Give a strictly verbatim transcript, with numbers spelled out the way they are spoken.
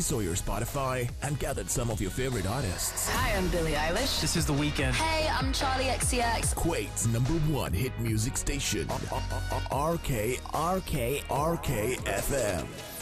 or your Spotify and gathered some of your favorite artists. Hi, I'm Billie Eilish. This is The Weeknd. Hey, I'm Charlie X C X. Kuwait's number one hit music station. R K, R K, R K F M.